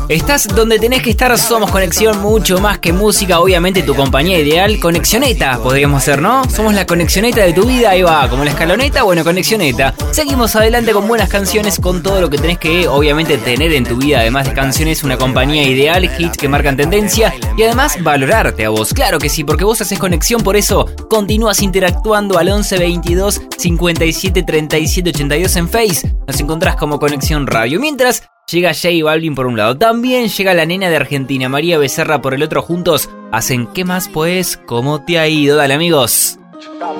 Estás donde tenés que estar, somos Conexión, mucho más que música, obviamente tu compañía ideal, Conexioneta, podríamos ser, ¿no? Somos la Conexioneta de tu vida, ahí va, como la escaloneta, bueno, Conexioneta. Seguimos adelante con buenas canciones, con todo lo que tenés que, obviamente, tener en tu vida, además de canciones, una compañía ideal, hits que marcan tendencia y además valorarte a vos. Claro que sí, porque vos haces conexión, por eso continúas interactuando al 11 22 57 37 82 en Face. Nos encontrás como Conexión Radio. Mientras llega J Balvin por un lado, también llega la nena de Argentina, María Becerra por el otro, juntos hacen ¿Qué más pues? ¿Cómo te ha ido? Dale, amigos.